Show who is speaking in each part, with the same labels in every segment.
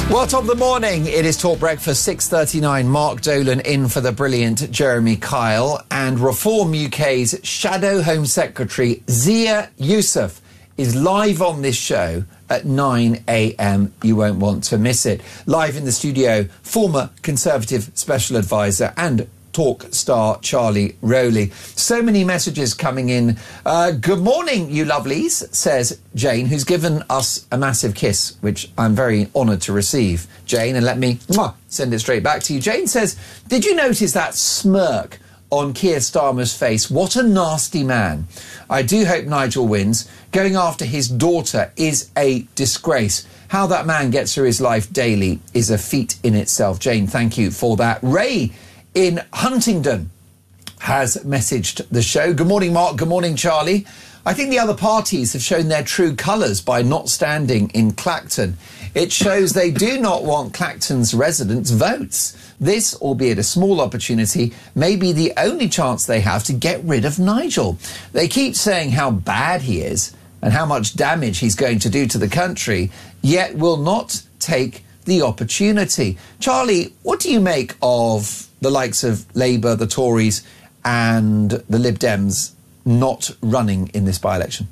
Speaker 1: Well, top of the morning, it is Talk Breakfast, 6:39. Mark Dolan in for the brilliant Jeremy Kyle. And Reform UK's Shadow Home Secretary, Zia Youssef, is live on this show at 9 a.m. You won't want to miss it. Live in the studio, former Conservative Special Advisor and Talk star Charlie Rowley. So many messages coming in. Good morning, you lovelies, says Jane, who's given us a massive kiss, which I'm very honoured to receive, Jane, and let me send it straight back to you. Jane says, did you notice that smirk on Keir Starmer's face? What a nasty man. I do hope Nigel wins. Going after his daughter is a disgrace. How that man gets through his life daily is a feat in itself. Jane, thank you for that. Ray in Huntingdon has messaged the show. Good morning, Mark. Good morning, Charlie. I think the other parties have shown their true colours by not standing in Clacton. It shows they do not want Clacton's residents' votes. This, albeit a small opportunity, may be the only chance they have to get rid of Nigel. They keep saying how bad he is and how much damage he's going to do to the country, yet will not take the opportunity. Charlie, what do you make of the likes of Labour, the Tories and the Lib Dems not running in this by-election?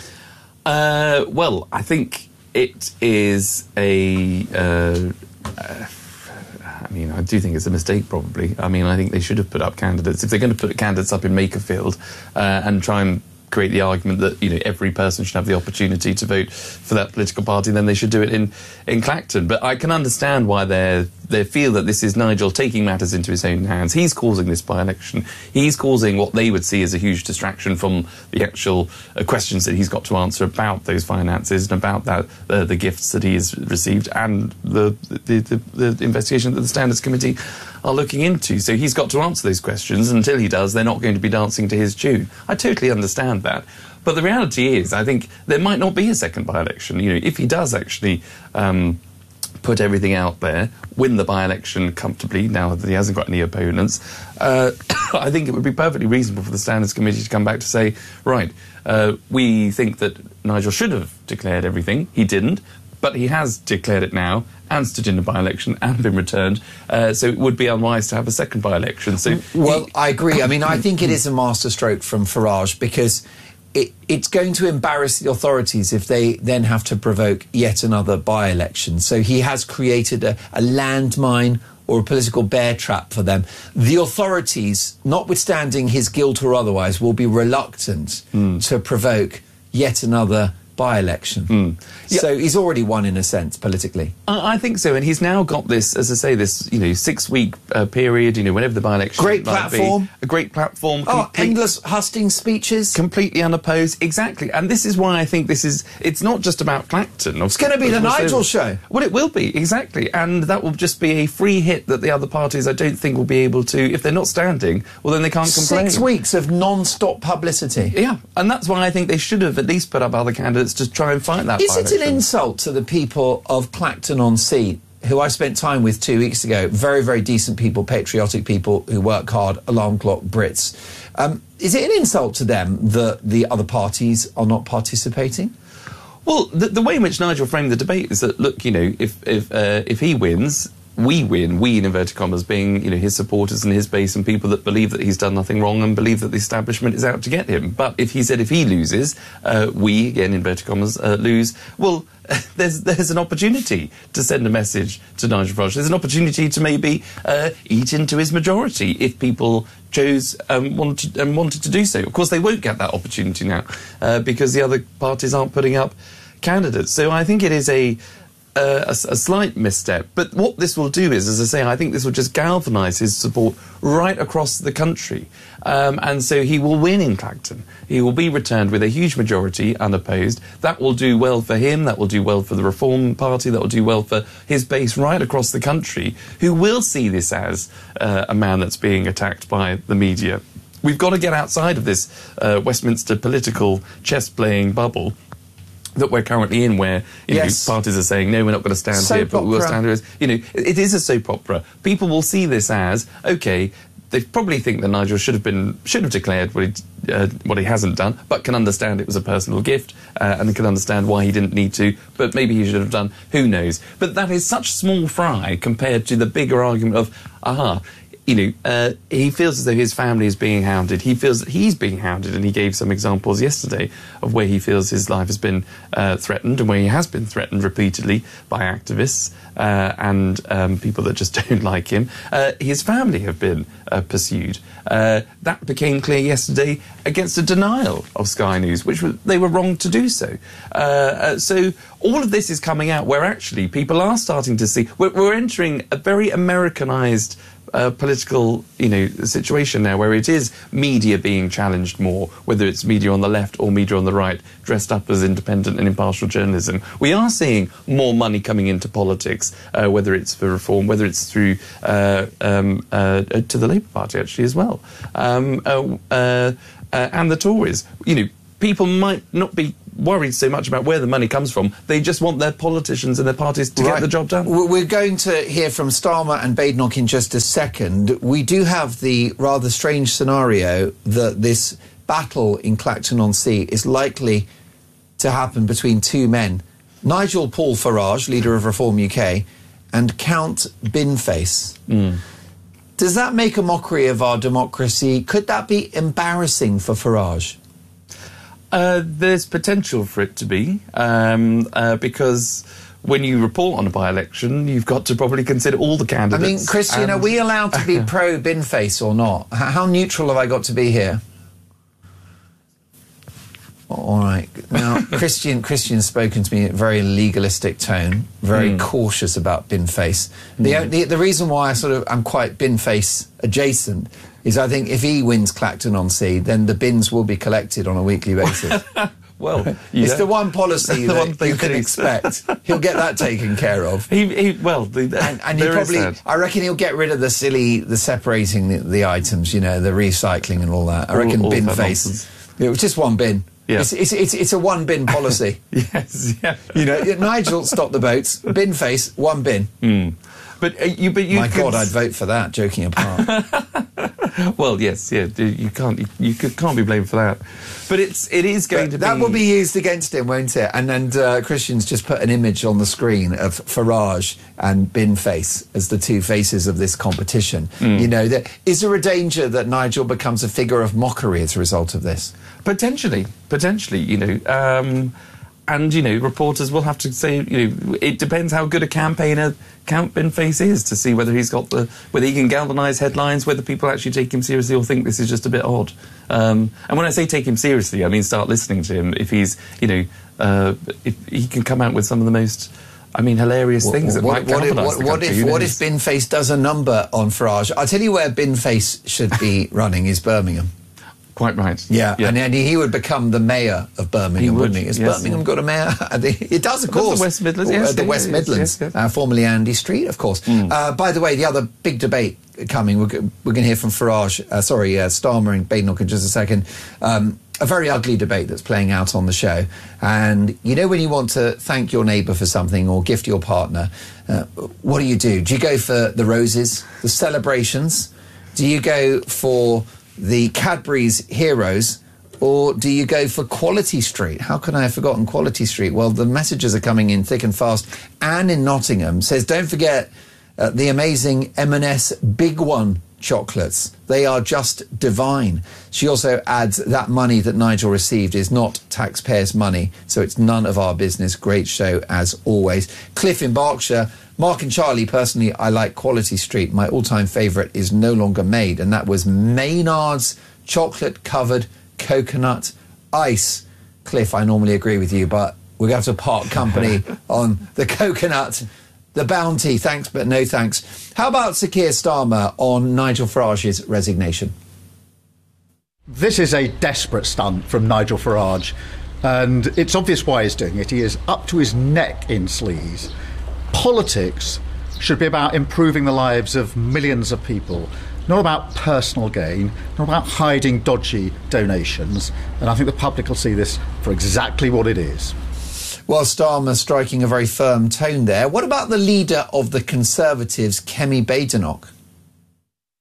Speaker 2: Well, I think it is I do think it's a mistake, probably. I mean, I think they should have put up candidates. If they're going to put candidates up in Makerfield and try and create the argument that, you know, every person should have the opportunity to vote for that political party, then they should do it in Clacton. But I can understand why they feel that this is Nigel taking matters into his own hands. He's causing this by-election. He's causing what they would see as a huge distraction from the actual questions that he's got to answer about those finances and about the gifts that he has received and the investigation that the Standards Committee are looking into. So he's got to answer those questions. Until he does, they're not going to be dancing to his tune. I totally understand that. But the reality is, I think there might not be a second by-election. You know, if he does actually put everything out there, win the by-election comfortably, now that he hasn't got any opponents, I think it would be perfectly reasonable for the Standards Committee to come back to say, right, we think that Nigel should have declared everything. He didn't, but he has declared it now and stood in a by-election and been returned, so it would be unwise to have a second by-election. So,
Speaker 1: well, I agree. I mean, I think it is a masterstroke from Farage because it's going to embarrass the authorities if they then have to provoke yet another by-election. So he has created a landmine or a political bear trap for them. The authorities, notwithstanding his guilt or otherwise, will be reluctant to provoke yet another by-election. So he's already won in a sense politically.
Speaker 2: I think so, and he's now got this, as I say, this 6-week period. You know, whenever the by-election,
Speaker 1: great platform,
Speaker 2: a great platform.
Speaker 1: Endless hustings speeches,
Speaker 2: completely unopposed. Exactly, and this is why I think it's not just about Clacton.
Speaker 1: It's going to be the Nigel show.
Speaker 2: Well, it will be, exactly, and that will just be a free hit that the other parties, I don't think, will be able to. If they're not standing, well, then they can't complain.
Speaker 1: 6 weeks of non-stop publicity.
Speaker 2: Yeah, and that's why I think they should have at least put up other candidates to try and fight that.
Speaker 1: Is it an insult to the people of Clacton-on-Sea, who I spent time with 2 weeks ago? Very, very decent people, patriotic people who work hard, alarm clock Brits. Is it an insult to them that the other parties are not participating?
Speaker 2: Well, the way in which Nigel framed the debate is that, look, you know, if he wins, we win, we in inverted commas being, you know, his supporters and his base and people that believe that he's done nothing wrong and believe that the establishment is out to get him. But if he said if he loses, we, again, inverted commas, lose, well, there's an opportunity to send a message to Nigel Farage. There's an opportunity to maybe eat into his majority if people chose wanted to do so. Of course, they won't get that opportunity now because the other parties aren't putting up candidates. So I think it is a slight misstep. But what this will do is, as I say, I think this will just galvanise his support right across the country. And so he will win in Clacton. He will be returned with a huge majority, unopposed. That will do well for him, that will do well for the Reform Party, that will do well for his base right across the country, who will see this as a man that's being attacked by the media. We've got to get outside of this Westminster political chess-playing bubble that we're currently in, where parties are saying, no, we're not going to stand here, but we'll stand here. You know, it is a soap opera. People will see this as, OK, They probably think that Nigel should have declared what he hasn't done, but can understand it was a personal gift, and can understand why he didn't need to, but maybe he should have done. Who knows? But that is such small fry compared to the bigger argument of, he feels as though his family is being hounded. He feels that he's being hounded, and he gave some examples yesterday of where he feels his life has been threatened, and where he has been threatened repeatedly by activists and people that just don't like him. His family have been pursued. That became clear yesterday against a denial of Sky News, which they were wrong to do so. So all of this is coming out where actually people are starting to see... We're entering a very Americanised political, situation now, where it is media being challenged more, whether it's media on the left or media on the right, dressed up as independent and impartial journalism. We are seeing more money coming into politics, whether it's for reform, whether it's through to the Labour Party actually as well, and the Tories. People might not be worried so much about where the money comes from. They just want their politicians and their parties to get the job done.
Speaker 1: We're going to hear from Starmer and Badenoch in just a second. We do have the rather strange scenario that this battle in Clacton-on-Sea is likely to happen between two men, Nigel Paul Farage, leader of Reform UK, and Count Binface. Does that make a mockery of our democracy? Could that be embarrassing for Farage?
Speaker 2: There's potential for it to be, because when you report on a by-election, you've got to probably consider all the candidates.
Speaker 1: I mean, Christian, are we allowed to be pro-Binface or not? How neutral have I got to be here? All right. Now, Christian's spoken to me in a very legalistic tone, very cautious about Binface. The reason why I'm quite Binface adjacent is I think if he wins Clacton-on-Sea, then the bins will be collected on a weekly basis.
Speaker 2: Well,
Speaker 1: it's the one policy that you can expect. He'll get that taken care of.
Speaker 2: And he probably,
Speaker 1: I reckon he'll get rid of the separating the items, the recycling and all that. I reckon Binface. It was just one bin. Yeah. It's a one bin policy.
Speaker 2: Yes, yeah.
Speaker 1: Nigel, stop the boats. Binface, one bin.
Speaker 2: But you
Speaker 1: My God, I'd vote for that. Joking apart.
Speaker 2: Well, yes, yeah. You can't be blamed for that. But it is going to be...
Speaker 1: That will be used against him, won't it? And Christian's just put an image on the screen of Farage and Binface as the two faces of this competition. Is there a danger that Nigel becomes a figure of mockery as a result of this?
Speaker 2: Potentially. And, reporters will have to say, it depends how good a campaigner Count Binface is to see whether whether he can galvanise headlines, whether people actually take him seriously or think this is just a bit odd. And when I say take him seriously, I mean start listening to him if he's, if he can come out with some of the most, hilarious things that might galvanise the country.
Speaker 1: What if Binface does a number on Farage? I'll tell you where Binface should be running is Birmingham.
Speaker 2: Quite right.
Speaker 1: Yeah. And he would become the mayor of Birmingham, wouldn't he? Has Birmingham got a mayor? It does, of course.
Speaker 2: The West Midlands, yes.
Speaker 1: The West Midlands, formerly Andy Street, of course. By the way, the other big debate coming, we're going to hear from Starmer and Badenoch in just a second. A very ugly debate that's playing out on the show. And when you want to thank your neighbour for something or gift your partner, what do? Do you go for the roses, the celebrations? Do you go for the Cadbury's Heroes, or do you go for Quality Street? How can I have forgotten Quality Street? Well, the messages are coming in thick and fast. Anne in Nottingham says, don't forget the amazing M&S Big One chocolates. They are just divine. She also adds that money that Nigel received is not taxpayers' money, so it's none of our business. Great show, as always. Cliff in Berkshire. Mark and Charlie, personally, I like Quality Street. My all-time favourite is no longer made, and that was Maynard's chocolate-covered coconut ice. Cliff, I normally agree with you, but we're going to have to part company on the coconut, the bounty. Thanks, but no thanks. How about Sir Keir Starmer on Nigel Farage's resignation?
Speaker 3: This is a desperate stunt from Nigel Farage, and it's obvious why he's doing it. He is up to his neck in sleaze. Politics should be about improving the lives of millions of people, not about personal gain, not about hiding dodgy donations. And I think the public will see this for exactly what it is.
Speaker 1: Well, Starmer striking a very firm tone there. What about the leader of the Conservatives, Kemi Badenoch?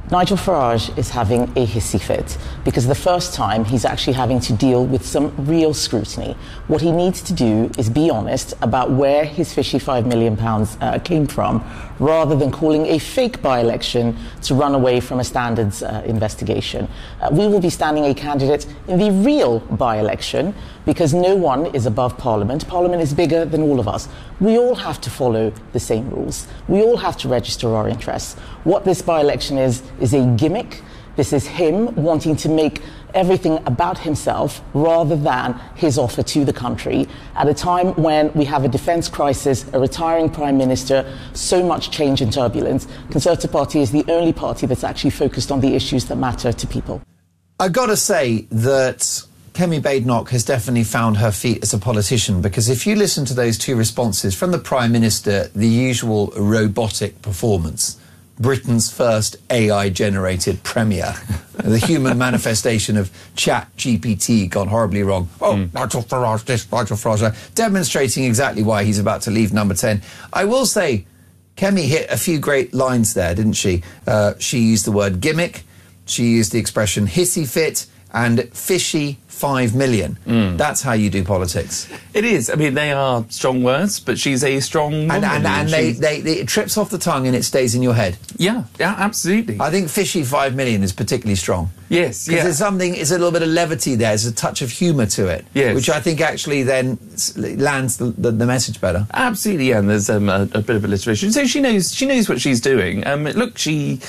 Speaker 4: Nigel Farage is having a hissy fit because the first time he's actually having to deal with some real scrutiny. What he needs to do is be honest about where his fishy £5 million came from, rather than calling a fake by-election to run away from a standards investigation. We will be standing a candidate in the real by-election because no one is above Parliament. Parliament is bigger than all of us. We all have to follow the same rules. We all have to register our interests. What this by-election is a gimmick. This is him wanting to make everything about himself rather than his offer to the country at a time when we have a defence crisis, a retiring Prime Minister, so much change and turbulence. Conservative Party is the only party that's actually focused on the issues that matter to people.
Speaker 1: I've got to say that Kemi Badenoch has definitely found her feet as a politician, because if you listen to those two responses from the Prime Minister, the usual robotic performance, Britain's first AI-generated premier, the human manifestation of ChatGPT gone horribly wrong. Oh, Nigel Farage this, Nigel Farage that, demonstrating exactly why he's about to leave Number 10. I will say, Kemi hit a few great lines there, didn't she? She used the word gimmick, she used the expression hissy fit, and fishy $5 million. That's how you do politics.
Speaker 2: It is. I mean, they are strong words, but she's a strong woman.
Speaker 1: And it trips off the tongue and it stays in your head.
Speaker 2: Yeah, absolutely.
Speaker 1: I think fishy $5 million is particularly strong.
Speaker 2: Yes,
Speaker 1: because there's something, it's a little bit of levity there, there's a touch of humour to it, which I think actually then lands the message better.
Speaker 2: Absolutely, yeah, and there's a bit of alliteration. So she knows what she's doing. Look, she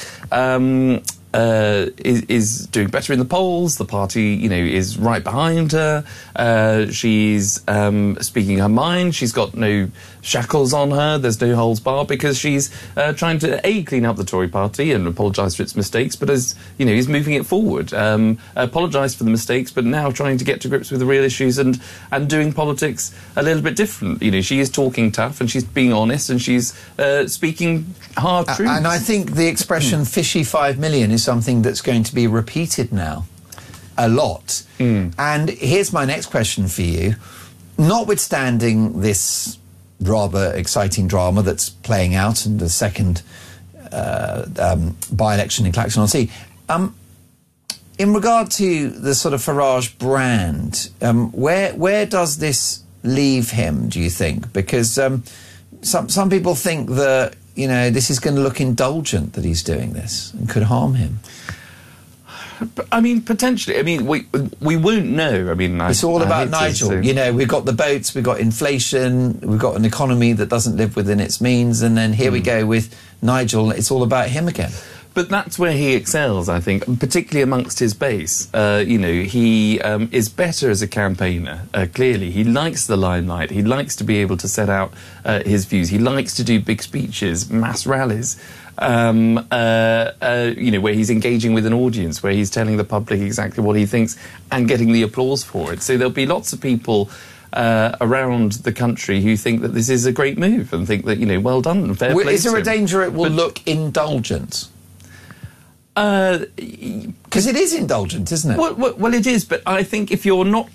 Speaker 2: is doing better in the polls. The party, is right behind her. She's speaking her mind. She's got no shackles on her. There's no holds barred, because she's trying to clean up the Tory party and apologise for its mistakes, but is moving it forward. Apologised for the mistakes, but now trying to get to grips with the real issues and doing politics a little bit different. She is talking tough and she's being honest and she's speaking hard truth.
Speaker 1: And I think the expression fishy $5 million is something that's going to be repeated now a lot. And here's my next question for you. Notwithstanding this rather exciting drama that's playing out in the second by-election in Clacton-on-Sea, in regard to the sort of Farage brand, where does this leave him, do you think? Because some people think that this is going to look indulgent, that he's doing this, and could harm him.
Speaker 2: I mean, potentially. I mean, we won't know. I mean,
Speaker 1: it's all about Nigel. We've got the boats, we've got inflation, we've got an economy that doesn't live within its means, and then here we go with Nigel. It's all about him again.
Speaker 2: But that's where he excels, I think, particularly amongst his base. He is better as a campaigner, clearly. He likes the limelight. He likes to be able to set out his views. He likes to do big speeches, mass rallies, where he's engaging with an audience, where he's telling the public exactly what he thinks and getting the applause for it. So there'll be lots of people around the country who think that this is a great move and think that, well done and fair play to him.
Speaker 1: Is there a danger it will look indulgent? Because it is indulgent, isn't it?
Speaker 2: Well, it is. But I think if you're not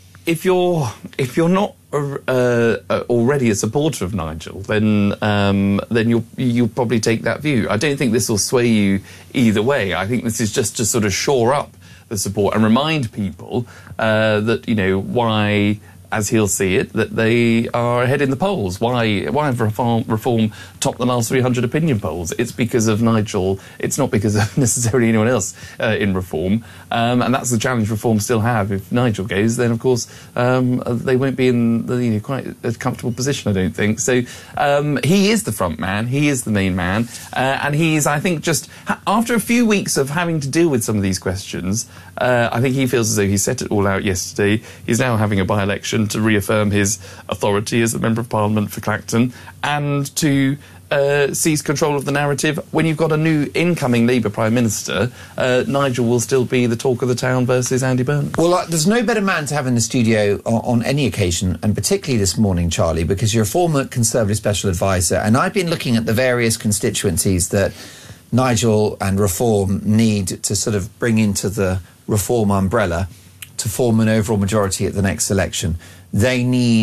Speaker 2: already a supporter of Nigel, then you'll probably take that view. I don't think this will sway you either way. I think this is just to sort of shore up the support and remind people that why, as he'll see it, that they are ahead in the polls. Why have Reform topped the last 300 opinion polls? It's because of Nigel. It's not because of necessarily anyone else in Reform. And that's the challenge Reform still have. If Nigel goes, then of course they won't be in the, quite a comfortable position, I don't think. So he is the front man. He is the main man. And he's, I think, just after a few weeks of having to deal with some of these questions, I think he feels as though he set it all out yesterday. He's now having a by-election to reaffirm his authority as a Member of Parliament for Clacton and to seize control of the narrative. When you've got a new incoming Labour Prime Minister, Nigel will still be the talk of the town versus Andy Burnham.
Speaker 1: Well, there's no better man to have in the studio on any occasion, and particularly this morning, Charlie, because you're a former Conservative Special Advisor, and I've been looking at the various constituencies that Nigel and Reform need to sort of bring into the Reform umbrella to form an overall majority at the next election. They need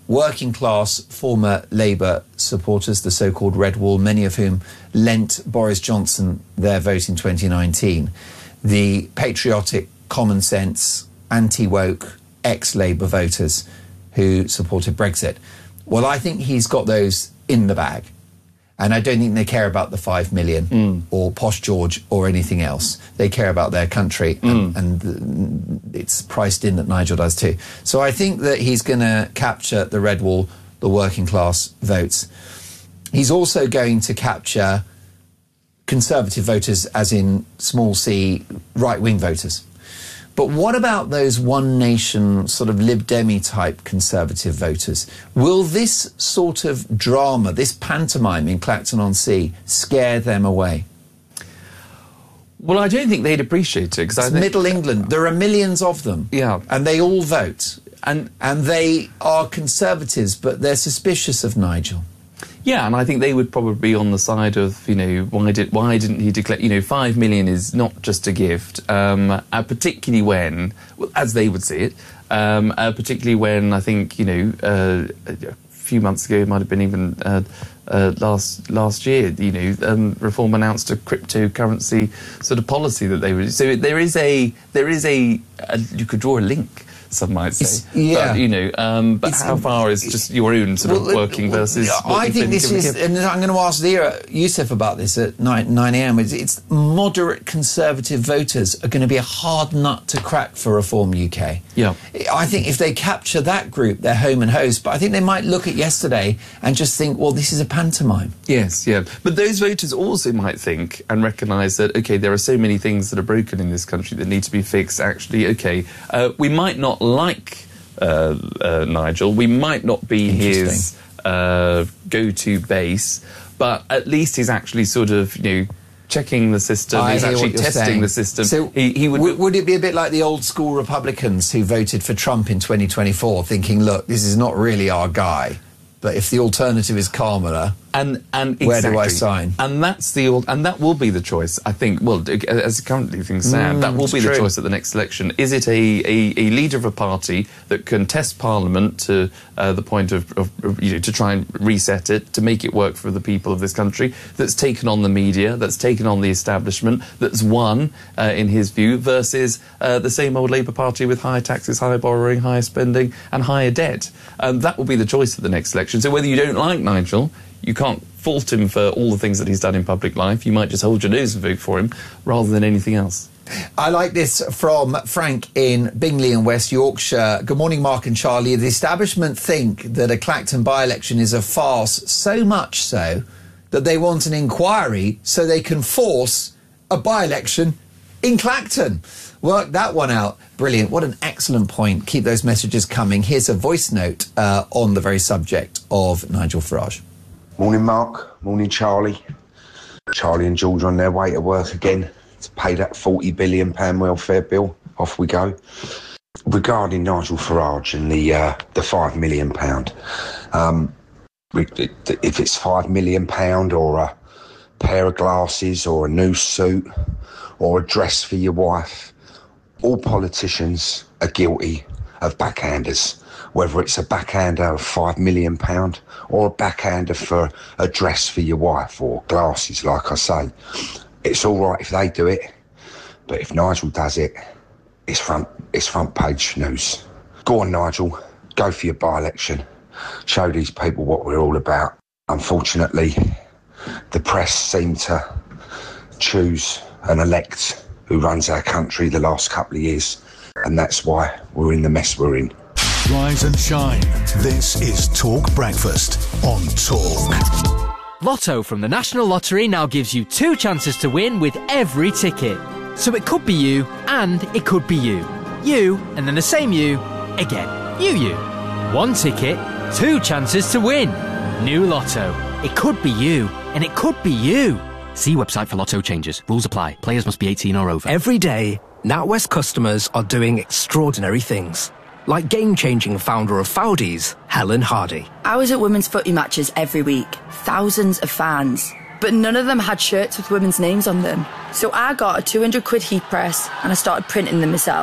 Speaker 1: working class former Labour supporters, the so-called Red Wall, many of whom lent Boris Johnson their vote in 2019. The patriotic, common sense, anti-woke, ex-Labour voters who supported Brexit. Well, I think he's got those in the bag. And I don't think they care about the 5 million or Posh George or anything else. They care about their country, and it's priced in that Nigel does too. So I think that he's going to capture the Red Wall, the working class votes. He's also going to capture Conservative voters, as in small c, right-wing voters. But what about those One Nation sort of Lib Demi type Conservative voters? Will this sort of drama, this pantomime in Clacton-on-Sea, scare them away?
Speaker 2: Well, I don't think they'd appreciate it.
Speaker 1: It's Middle England. There are millions of them.
Speaker 2: Yeah.
Speaker 1: And they all vote. And they are Conservatives, but they're suspicious of Nigel.
Speaker 2: Yeah, and I think they would probably be on the side of, you know, why didn't he declare, you know, 5 million is not just a gift, particularly when, well, as they would see it, particularly when I think, you know, a few months ago, it might have been even last year, you know, Reform announced a cryptocurrency sort of policy that they would. So there is a you could draw a link, some might say.
Speaker 1: Yeah.
Speaker 2: But, you know, but how far is just your own sort of working versus...
Speaker 1: I think this is... And I'm going to ask Zia Youssef about this at 9 a.m. It's moderate Conservative voters are going to be a hard nut to crack for Reform UK.
Speaker 2: Yeah.
Speaker 1: I think if they capture that group, they're home and host. But I think they might look at yesterday and just think, well, this is a pantomime.
Speaker 2: Yes, yeah. But those voters also might think and recognise that, OK, there are so many things that are broken in this country that need to be fixed. Actually, OK, we might not like Nigel. We might not be his go-to base, but at least he's actually sort of, you know, checking the system. He's actually testing the system.
Speaker 1: So he would it be a bit like the old school Republicans who voted for Trump in 2024, thinking, look, this is not really our guy, but if the alternative is Kamala...
Speaker 2: And
Speaker 1: where do I sign?
Speaker 2: And that will be the choice, I think. Well, as currently things stand, that will be the choice at the next election. Is it a leader of a party that can test Parliament to the point of you know, to try and reset it, to make it work for the people of this country, that's taken on the media, that's taken on the establishment, that's won, in his view, versus the same old Labour Party with higher taxes, higher borrowing, higher spending and higher debt? That will be the choice at the next election. So whether you don't like Nigel, you can't fault him for all the things that he's done in public life. You might just hold your nose and vote for him rather than anything else.
Speaker 1: I like this from Frank in Bingley in West Yorkshire. Good morning, Mark and Charlie. The establishment think that a Clacton by-election is a farce, so much so that they want an inquiry so they can force a by-election in Clacton. Work that one out. Brilliant. What an excellent point. Keep those messages coming. Here's a voice note on the very subject of Nigel Farage.
Speaker 5: Morning, Mark. Morning, Charlie. Charlie and George on their way to work again to pay that £40 billion welfare bill. Off we go. Regarding Nigel Farage and the £5 million, if it's £5 million or a pair of glasses or a new suit or a dress for your wife, all politicians are guilty of backhanders. Whether it's a backhander of £5 million or a backhander for a dress for your wife or glasses, like I say. It's all right if they do it, but if Nigel does it, it's front page news. Go on, Nigel. Go for your by-election. Show these people what we're all about. Unfortunately, the press seem to choose and elect who runs our country the last couple of years, and that's why we're in the mess we're in.
Speaker 6: Rise and shine. This is Talk Breakfast on Talk.
Speaker 7: Lotto from the National Lottery now gives you 2 chances to win with every ticket. So it could be you and it could be you. You and then the same you again. You. 1 ticket, 2 chances to win. New Lotto. It could be you and it could be you. See website for Lotto changes. Rules apply. Players must be 18 or over.
Speaker 8: Every day, NatWest customers are doing extraordinary things. Like game-changing founder of Foudies, Helen Hardy.
Speaker 9: I was at women's footy matches every week, thousands of fans, but none of them had shirts with women's names on them. So I got a £200 heat press and I started printing them myself.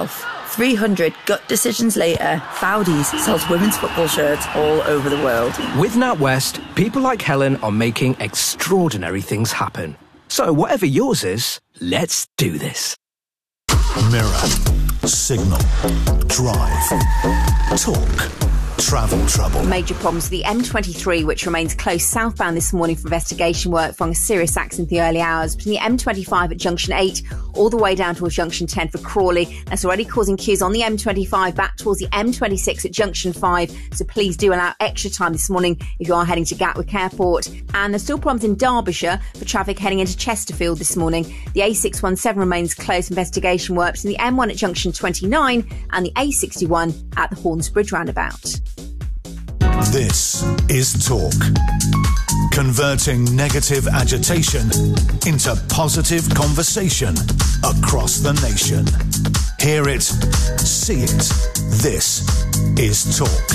Speaker 9: 300 gut decisions later, Faudi's sells women's football shirts all over the world.
Speaker 8: With NatWest, people like Helen are making extraordinary things happen. So whatever yours is, let's do this.
Speaker 6: Mirror, Signal, Drive, Talk, Travel Trouble.
Speaker 10: Major problems with the M23, which remains closed southbound this morning for investigation work following a serious accident in the early hours between the M25 at Junction 8 all the way down towards Junction 10 for Crawley. That's already causing queues on the M25 back towards the M26 at Junction 5. So please do allow extra time this morning if you are heading to Gatwick Airport. And there's still problems in Derbyshire for traffic heading into Chesterfield this morning. The A617 remains closed for investigation work between the M1 at Junction 29 and the A61 at the Hornsbridge roundabout.
Speaker 6: This is Talk. Converting negative agitation into positive conversation across the nation. Hear it, see it. This is Talk.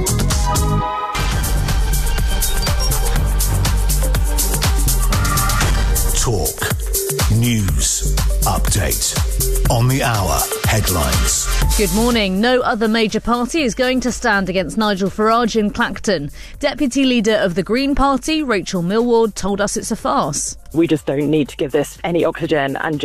Speaker 6: Talk. News. Update. On the hour. Headlines.
Speaker 11: Good morning. No other major party is going to stand against Nigel Farage in Clacton. Deputy leader of the Green Party, Rachel Millward, told us it's a farce.
Speaker 12: We just don't need to give this any oxygen and